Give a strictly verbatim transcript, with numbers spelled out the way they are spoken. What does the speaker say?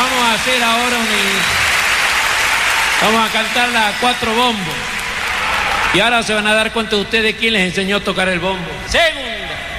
Vamos a hacer ahora un... Vamos a cantarla a cuatro bombos. Y ahora se van a dar cuenta ustedes quién les enseñó a tocar el bombo. Segunda.